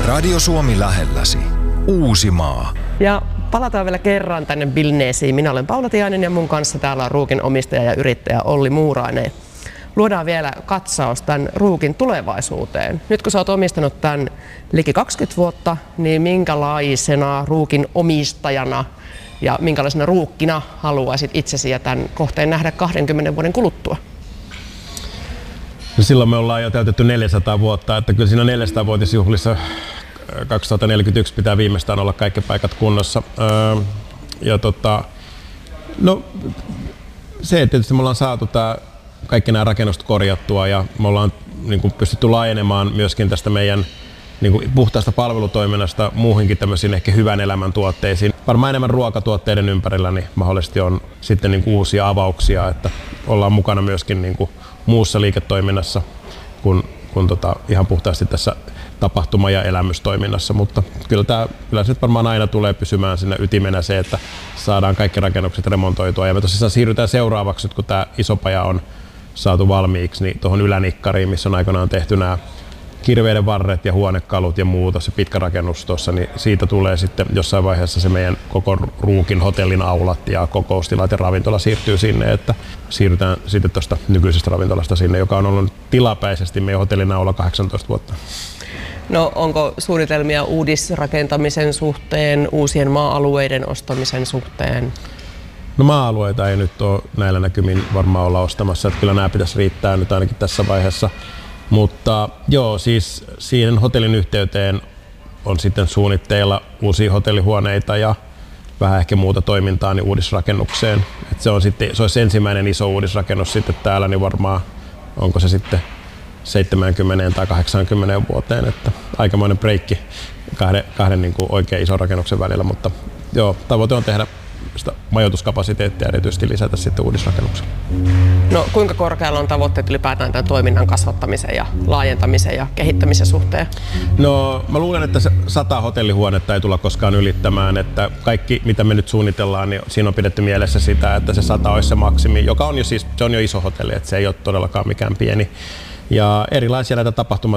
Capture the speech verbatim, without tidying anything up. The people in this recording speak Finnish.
Radio Suomi lähelläsi. Uusimaa. Ja palataan vielä kerran tänne Billneesiin. Minä olen Paula Tiainen ja mun kanssa täällä on Ruukin omistaja ja yrittäjä Olli Muurainen. Luodaan vielä katsaus tämän Ruukin tulevaisuuteen. Nyt kun sä oot omistanut tämän liki kaksikymmentä vuotta, niin minkälaisena Ruukin omistajana ja minkälaisena ruukkina haluaisit itsesi ja tämän kohteen nähdä kaksikymmentä vuoden kuluttua? No silloin me ollaan jo täytetty neljäsataa vuotta, että kyllä siinä neljäsataavuotisjuhlissa kaksituhattaneljäkymmentäyksi pitää viimeistään olla kaikki paikat kunnossa. Öö, ja tota, no, se, että tietysti me ollaan saatu tää, kaikki nämä rakennukset korjattua ja me ollaan niin kuin, pystytty laajenemaan myöskin tästä meidän niin kuin, puhtaasta palvelutoiminnasta muuhinkin tämmöisiin ehkä hyvän elämän tuotteisiin. Varmaan enemmän ruokatuotteiden ympärillä niin mahdollisesti on sitten niin kuin, uusia avauksia, että ollaan mukana myöskin niin kuin, muussa liiketoiminnassa kuin, kuin tota, ihan puhtaasti tässä tapahtuma- ja elämystoiminnassa, mutta kyllä, tämä, kyllä se varmaan aina tulee pysymään siinä ytimenä se, että saadaan kaikki rakennukset remontoitua ja me tosiaan siirrytään seuraavaksi, kun tämä iso paja on saatu valmiiksi, niin tuohon ylänikkariin, missä on aikanaan tehty nämä kirveiden varret ja huonekalut ja muuta, se pitkä rakennus tuossa, niin siitä tulee sitten jossain vaiheessa se meidän koko Ruukin hotellin aulat ja kokoustilat ja ravintola siirtyy sinne, että siirrytään sitten tuosta nykyisestä ravintolasta sinne, joka on ollut tilapäisesti meidän hotellin aula kahdeksantoista vuotta. No onko suunnitelmia uudisrakentamisen suhteen, uusien maa-alueiden ostamisen suhteen? No maa-alueita ei nyt ole näillä näkymin varmaan olla ostamassa, että kyllä nämä pitäisi riittää nyt ainakin tässä vaiheessa. Mutta joo, siis siihen hotellin yhteyteen on sitten suunnitteilla uusia hotellihuoneita ja vähän ehkä muuta toimintaa niin uudisrakennukseen. Et se on sitten, se olisi ensimmäinen iso uudisrakennus sitten täällä, niin varmaan onko se sitten seitsemänkymmentä tai kahdeksankymmentä vuoteen, että aikamoinen breikki kahden, kahden niin kuin oikein ison rakennuksen välillä, mutta joo, tavoite on tehdä sitä majoituskapasiteettia erityisesti lisätä sitten uudisrakennuksella. No kuinka korkealla on tavoitteet ylipäätään tämän toiminnan kasvattamisen ja laajentamisen ja kehittämisen suhteen? No mä luulen, että se sata hotellihuonetta ei tulla koskaan ylittämään, että kaikki mitä me nyt suunnitellaan, niin siinä on pidetty mielessä sitä, että se sata olisi se maksimi, joka on jo siis, se on jo iso hotelli, että se ei ole todellakaan mikään pieni. Ja erilaisia näitä tapahtuma